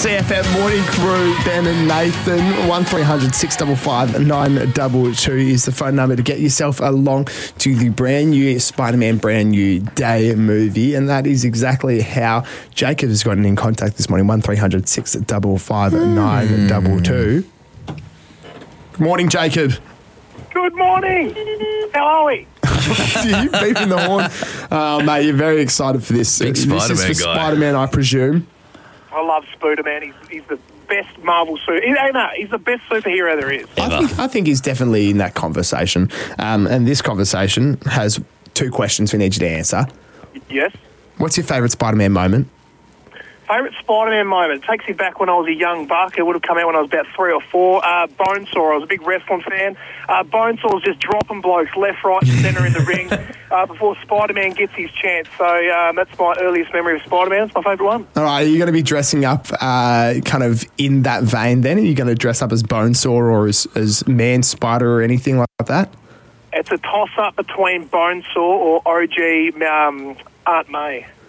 CFM Morning Crew, Ben and Nathan. 1300 655 922 is the phone number to get yourself along to the brand new Spider-Man Brand New Day movie. And that is exactly how Jacob has gotten in contact this morning. 1300 655 922. Good morning, Jacob. Good morning. How are we? You beeping the horn. Mate, you're very excited for this. Big This Spider-Man is for guy. Spider-Man, I presume. I love Spider-Man. He's the best Marvel he's the best superhero there is. I think he's definitely in that conversation. And this conversation has two questions we need you to answer. Yes. What's your favourite Spider-Man moment? Favourite Spider-Man moment? Takes me back when I was a young buck. It would have come out when I was about 3 or 4. Bonesaw. I was a big wrestling fan. Bonesaw was just dropping blokes left, right, and centre in the ring before Spider-Man gets his chance. So that's my earliest memory of Spider-Man. It's my favourite one. All right, are you going to be dressing up kind of in that vein then? Are you going to dress up as Bonesaw or as Man Spider or anything like that? It's a toss-up between Bonesaw or OG Aunt May.